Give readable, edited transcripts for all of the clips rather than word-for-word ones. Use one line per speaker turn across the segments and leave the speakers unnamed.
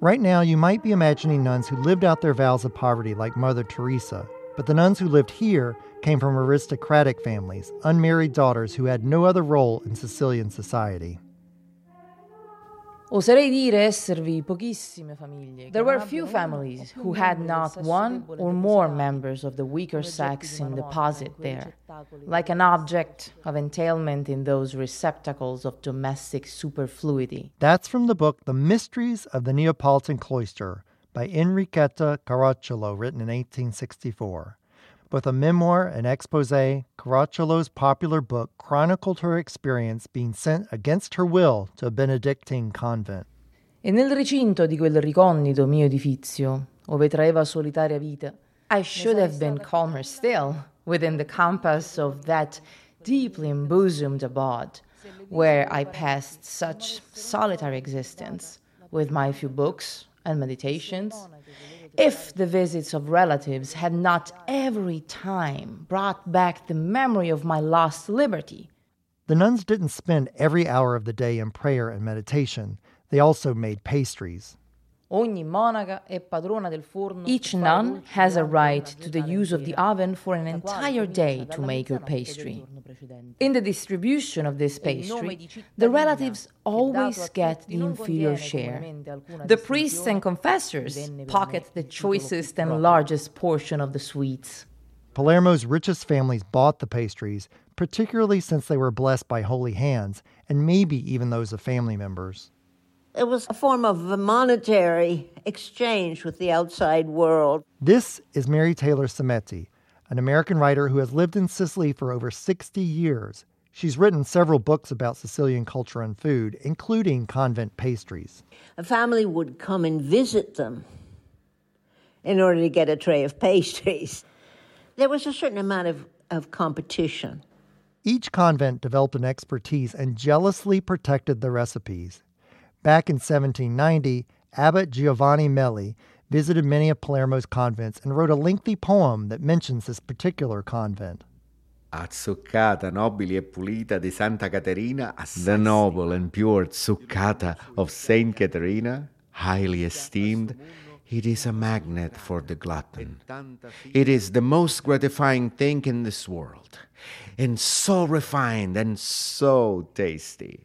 Right now, you might be imagining nuns who lived out their vows of poverty like Mother Teresa, but the nuns who lived here came from aristocratic families, unmarried daughters who had no other role in Sicilian society.
Oserei dire esservi pochissime famiglie. There were few families who had not one or more members of the weaker sex in deposit there, like an object of entailment in those receptacles of domestic superfluity.
That's from the book The Mysteries of the Neapolitan Cloister by Enrichetta Caracciolo, written in 1864. Both a memoir and expose, Caracciolo's popular book chronicled her experience being sent against her will to a Benedictine convent.
E nel recinto di quel ricondito mio edifizio, ove traeva solitaria vita, I should have been calmer still within the compass of that deeply embosomed abode, where I passed such solitary existence, with my few books and meditations, if the visits of relatives had not every time brought back the memory of my lost liberty.
The nuns didn't spend every hour of the day in prayer and meditation. They also made pastries.
Each nun has a right to the use of the oven for an entire day to make her pastry. In the distribution of this pastry, the relatives always get the inferior share. The priests and confessors pocket the choicest and largest portion of the sweets.
Palermo's richest families bought the pastries, particularly since they were blessed by holy hands, and maybe even those of family members.
It was a form of a monetary exchange with the outside world.
This is Mary Taylor Cimeti, an American writer who has lived in Sicily for over 60 years. She's written several books about Sicilian culture and food, including convent pastries.
A family would come and visit them in order to get a tray of pastries. There was a certain amount of competition.
Each convent developed an expertise and jealously protected the recipes. Back in 1790, Abbot Giovanni Melli visited many of Palermo's convents and wrote a lengthy poem that mentions this particular convent.
Zuccata nobile e pulita di Santa Caterina, the noble and pure zuccata of Saint Caterina, highly esteemed, it is a magnet for the glutton. It is the most gratifying thing in this world, and so refined and so tasty.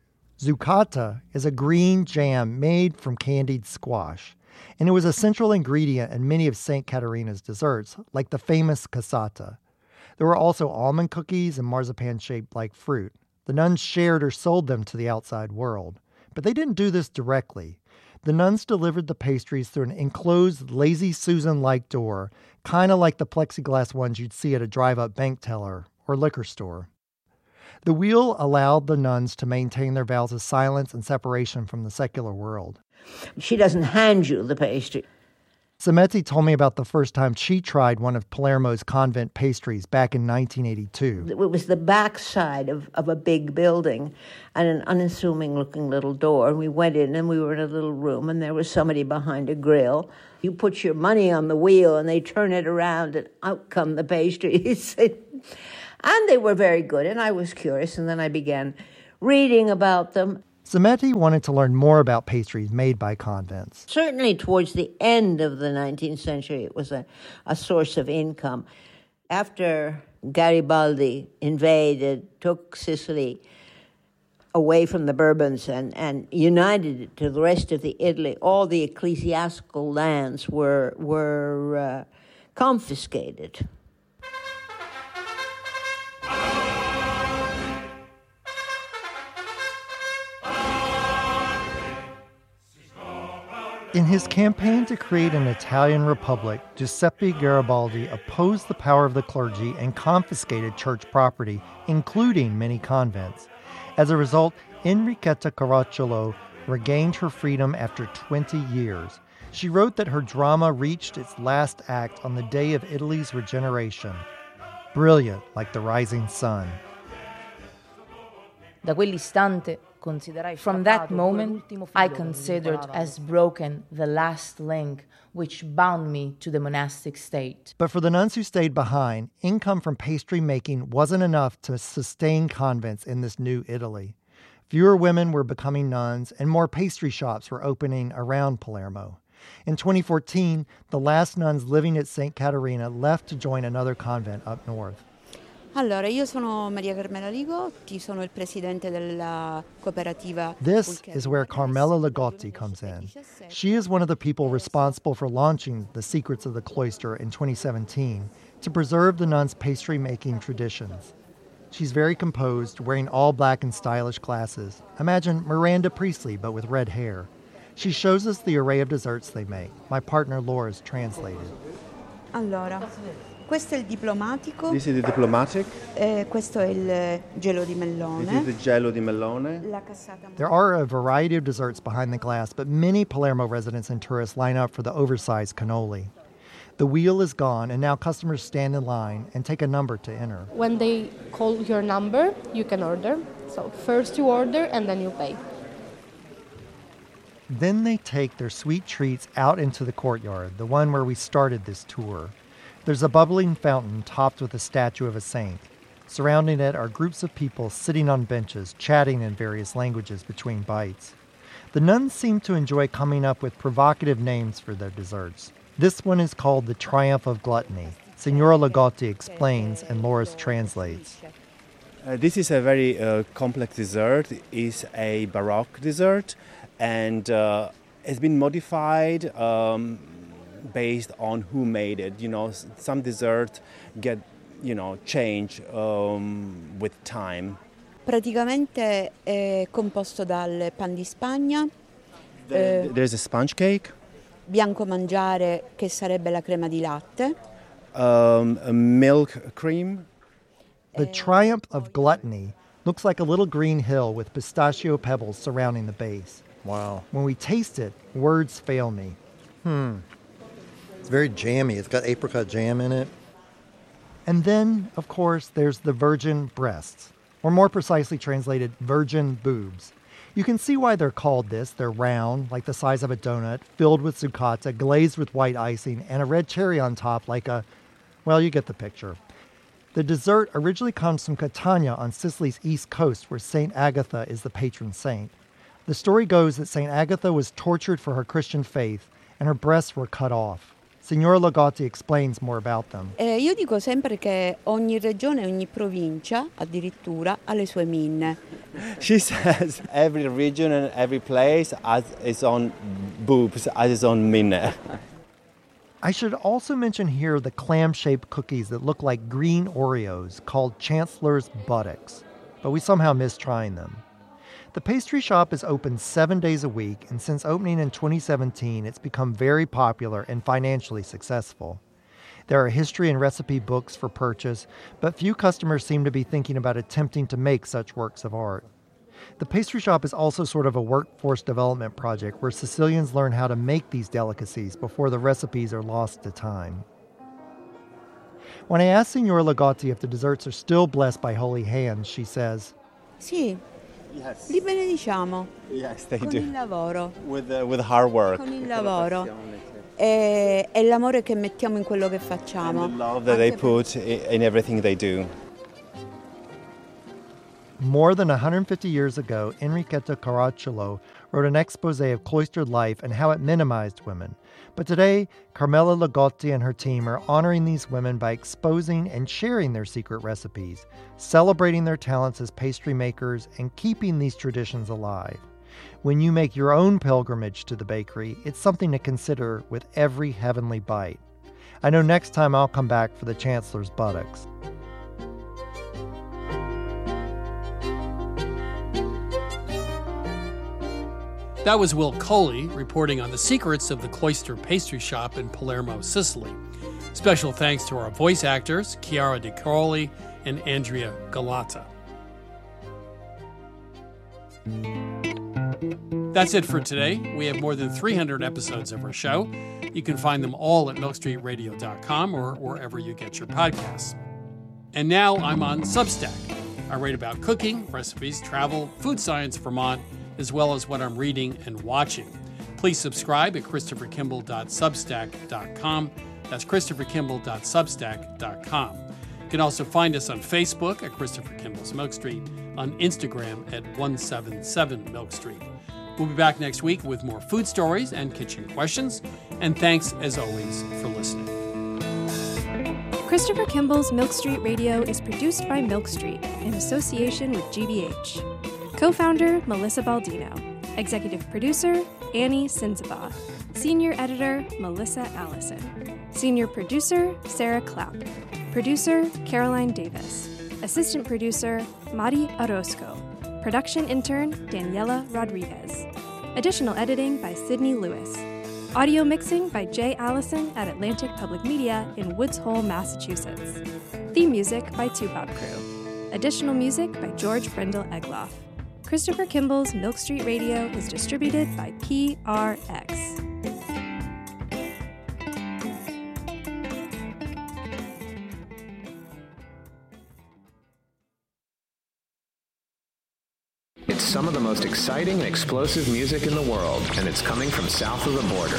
Zuccata is a green jam made from candied squash, and it was a central ingredient in many of St. Caterina's desserts, like the famous cassata. There were also almond cookies and marzipan shaped like fruit. The nuns shared or sold them to the outside world. But they didn't do this directly. The nuns delivered the pastries through an enclosed Lazy Susan-like door, kind of like the plexiglass ones you'd see at a drive-up bank teller or liquor store. The wheel allowed the nuns to maintain their vows of silence and separation from the secular world.
She doesn't hand you the pastry.
Cimeti told me about the first time she tried one of Palermo's convent pastries back in 1982.
It was the backside of a big building and an unassuming-looking little door. And we went in and we were in a little room and there was somebody behind a grill. You put your money on the wheel and they turn it around and out come the pastries. And they were very good, and I was curious, and then I began reading about them.
Cimeti wanted to learn more about pastries made by convents.
Certainly towards the end of the 19th century, it was a source of income. After Garibaldi invaded, took Sicily away from the Bourbons and united it to the rest of the Italy, all the ecclesiastical lands were confiscated.
In his campaign to create an Italian republic, Giuseppe Garibaldi opposed the power of the clergy and confiscated church property, including many convents. As a result, Enrichetta Caracciolo regained her freedom after 20 years. She wrote that her drama reached its last act on the day of Italy's regeneration. Brilliant like the rising sun.
Da quell'istante, from that moment, I considered as broken the last link which bound me to the monastic state.
But for the nuns who stayed behind, income from pastry making wasn't enough to sustain convents in this new Italy. Fewer women were becoming nuns, and more pastry shops were opening around Palermo. In 2014, the last nuns living at St. Caterina left to join another convent up north.
Allora, io sono Maria Carmela Ligotti, sono il presidente della cooperativa.
This is where Carmela Ligotti comes in. She is one of the people responsible for launching The Secrets of the Cloister in 2017 to preserve the nuns' pastry-making traditions. She's very composed, wearing all black and stylish glasses. Imagine Miranda Priestley, but with red hair. She shows us the array of desserts they make. My partner Laura's translated.
Allora, questo è il diplomatico.
This is the diplomatic.
Questo è il gelo di mellone.
This is the gelo di melone.
La cassata.
There are a variety of desserts behind the glass, but many Palermo residents and tourists line up for the oversized cannoli. The wheel is gone, and now customers stand in line and take a number to enter.
When they call your number, you can order. So first you order and then you pay.
Then they take their sweet treats out into the courtyard, the one where we started this tour. There's a bubbling fountain topped with a statue of a saint. Surrounding it are groups of people sitting on benches, chatting in various languages between bites. The nuns seem to enjoy coming up with provocative names for their desserts. This one is called the Triumph of Gluttony. Signora Ligotti explains and Loris translates.
This is a very complex dessert. It's a Baroque dessert and has been modified based on who made it. You know, some desserts get, change with time.
Praticamente è composto dal pan di Spagna.
There's a sponge cake.
Bianco mangiare, che sarebbe la crema di latte.
A milk cream.
The Triumph of Gluttony looks like a little green hill with pistachio pebbles surrounding the base. Wow. When we taste it, words fail me.
It's very jammy. It's got apricot jam in it.
And then, of course, there's the virgin breasts, or more precisely translated, virgin boobs. You can see why they're called this. They're round, like the size of a donut, filled with zucchata, glazed with white icing, and a red cherry on top like well, you get the picture. The dessert originally comes from Catania on Sicily's east coast, where St. Agatha is the patron saint. The story goes that St. Agatha was tortured for her Christian faith, and her breasts were cut off. Signora Ligotti explains more about them.
Io dico sempre che ogni regione, ogni provincia, addirittura, ha le sue minne.
She says every region and every place has its own boobs, has its own minne.
I should also mention here the clam-shaped cookies that look like green Oreos called Chancellor's Buttocks, but we somehow missed trying them. The pastry shop is open 7 days a week, and since opening in 2017, it's become very popular and financially successful. There are history and recipe books for purchase, but few customers seem to be thinking about attempting to make such works of art. The pastry shop is also sort of a workforce development project where Sicilians learn how to make these delicacies before the recipes are lost to time. When I ask Signora Ligotti if the desserts are still blessed by holy hands, she says,
Sì.
Yes.
Li benediciamo.
Yes, they
con
do.
il lavoro.
With hard work.
Con il lavoro. E l'amore che mettiamo in quello che facciamo.
And the love that they put in everything they do.
More than 150 years ago, Enrichetta Caracciolo wrote an expose of cloistered life and how it minimized women. But today, Carmela Ligotti and her team are honoring these women by exposing and sharing their secret recipes, celebrating their talents as pastry makers, and keeping these traditions alive. When you make your own pilgrimage to the bakery, it's something to consider with every heavenly bite. I know next time I'll come back for the Chancellor's buttocks.
That was Will Coley reporting on the secrets of the Cloister Pastry Shop in Palermo, Sicily. Special thanks to our voice actors, Chiara De Caroli and Andrea Galata. That's it for today. We have more than 300 episodes of our show. You can find them all at milkstreetradio.com or wherever you get your podcasts. And now I'm on Substack. I write about cooking, recipes, travel, food science, Vermont, as well as what I'm reading and watching. Please subscribe at christopherkimball.substack.com. That's christopherkimball.substack.com. You can also find us on Facebook at Christopher Kimball's Milk Street, on Instagram at 177 Milk Street. We'll be back next week with more food stories and kitchen questions. And thanks, as always, for listening.
Christopher Kimball's Milk Street Radio is produced by Milk Street in association with GBH. Co-founder, Melissa Baldino. Executive producer, Annie Sinzaba. Senior editor, Melissa Allison. Senior producer, Sarah Clapp. Producer, Caroline Davis. Assistant producer, Mari Orozco. Production intern, Daniela Rodriguez. Additional editing by Sydney Lewis. Audio mixing by Jay Allison at Atlantic Public Media in Woods Hole, Massachusetts. Theme music by Tupop Crew. Additional music by George Brendel Egloff. Christopher Kimball's Milk Street Radio is distributed by PRX.
It's some of the most exciting and explosive music in the world, and it's coming from south of the border.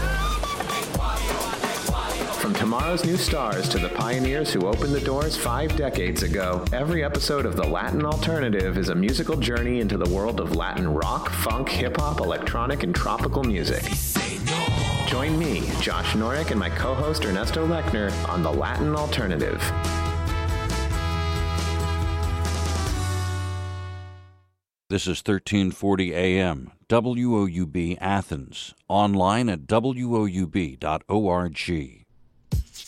From tomorrow's new stars to the pioneers who opened the doors 5 decades ago, every episode of The Latin Alternative is a musical journey into the world of Latin rock, funk, hip-hop, electronic, and tropical music. Join me, Josh Norick, and my co-host Ernesto Lechner on The Latin Alternative.
This is 1340 AM, WOUB Athens, online at woub.org.